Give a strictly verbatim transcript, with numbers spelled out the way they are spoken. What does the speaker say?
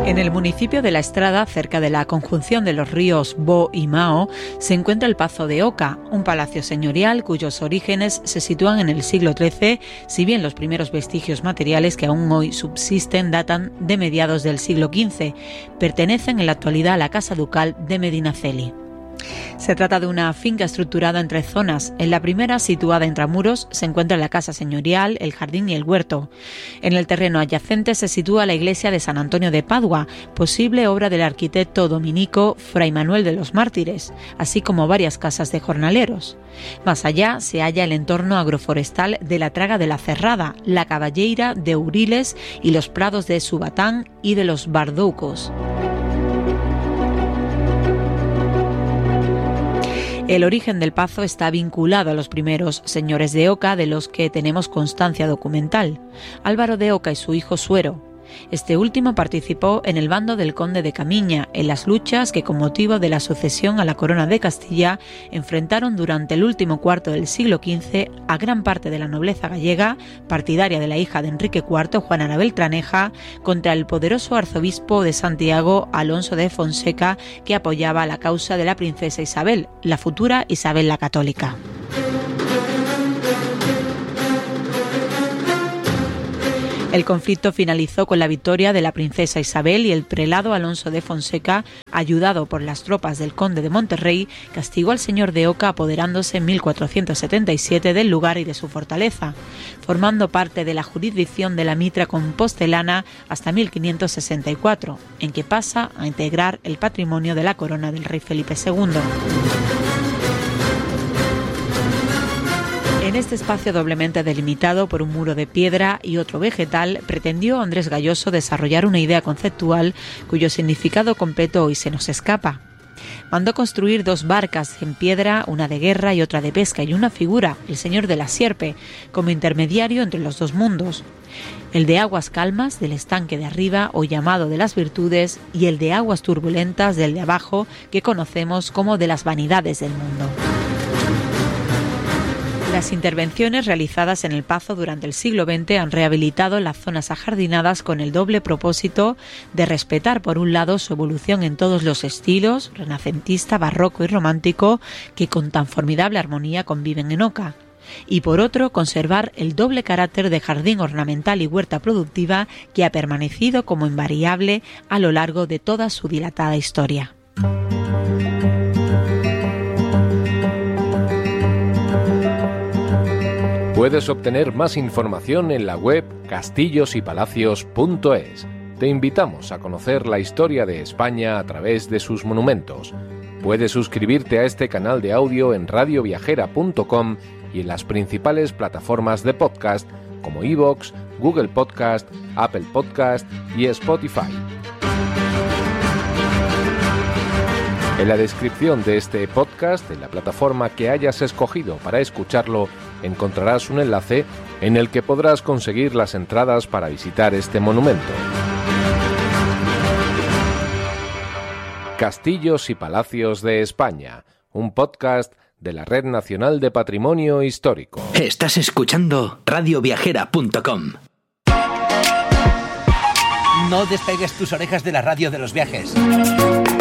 En el municipio de La Estrada, cerca de la conjunción de los ríos Bo y Mao, se encuentra el Pazo de Oca, un palacio señorial cuyos orígenes se sitúan en el siglo trece, si bien los primeros vestigios materiales que aún hoy subsisten datan de mediados del siglo quince. Pertenecen en la actualidad a la Casa Ducal de Medinaceli. Se trata de una finca estructurada en tres zonas. En la primera, situada en Intramuros, se encuentra la casa señorial, el jardín y el huerto. En el terreno adyacente se sitúa la iglesia de San Antonio de Padua, posible obra del arquitecto dominico Fray Manuel de los Mártires, así como varias casas de jornaleros. Más allá se halla el entorno agroforestal de la Traga de la Cerrada, la Caballeira de Uriles y los prados de Subatán y de los Bardoucos. El origen del Pazo está vinculado a los primeros señores de Oca, de los que tenemos constancia documental, Álvaro de Oca y su hijo Suero. Este último participó en el bando del conde de Camiña, en las luchas que con motivo de la sucesión a la corona de Castilla enfrentaron durante el último cuarto del siglo quince a gran parte de la nobleza gallega, partidaria de la hija de Enrique cuarto, Juana Ana Beltraneja, contra el poderoso arzobispo de Santiago, Alonso de Fonseca, que apoyaba la causa de la princesa Isabel, la futura Isabel la Católica. El conflicto finalizó con la victoria de la princesa Isabel y el prelado Alonso de Fonseca, ayudado por las tropas del conde de Monterrey, castigó al señor de Oca apoderándose en mil cuatrocientos setenta y siete del lugar y de su fortaleza, formando parte de la jurisdicción de la Mitra compostelana hasta mil quinientos sesenta y cuatro, en que pasa a integrar el patrimonio de la corona del rey Felipe segundo. En este espacio doblemente delimitado por un muro de piedra y otro vegetal, pretendió Andrés Gayoso desarrollar una idea conceptual cuyo significado completo hoy se nos escapa. Mandó construir dos barcas en piedra, una de guerra y otra de pesca, y una figura, el señor de la sierpe, como intermediario entre los dos mundos. El de aguas calmas, del estanque de arriba o llamado de las virtudes, y el de aguas turbulentas, del de abajo, que conocemos como de las vanidades del mundo. Las intervenciones realizadas en el Pazo durante el siglo veinte han rehabilitado las zonas ajardinadas con el doble propósito de respetar, por un lado, su evolución en todos los estilos, renacentista, barroco y romántico, que con tan formidable armonía conviven en Oca, y por otro, conservar el doble carácter de jardín ornamental y huerta productiva que ha permanecido como invariable a lo largo de toda su dilatada historia. Puedes obtener más información en la web castillos y palacios punto es. Te invitamos a conocer la historia de España a través de sus monumentos. Puedes suscribirte a este canal de audio en radio viajera punto com y en las principales plataformas de podcast como iVoox, Google Podcast, Apple Podcast y Spotify. En la descripción de este podcast, en la plataforma que hayas escogido para escucharlo, encontrarás un enlace en el que podrás conseguir las entradas para visitar este monumento. Castillos y Palacios de España, un podcast de la Red Nacional de Patrimonio Histórico. Estás escuchando radio viajera punto com. No despegues tus orejas de la radio de los viajes.